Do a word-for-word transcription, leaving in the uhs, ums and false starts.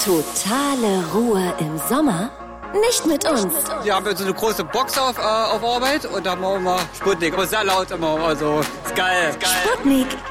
Totale Ruhe im Sommer? Nicht mit uns. Wir haben jetzt so eine große Box auf, äh, auf Arbeit und da machen wir Sputnik. Aber sehr laut immer. Also, ist geil. Ist geil. Sputnik.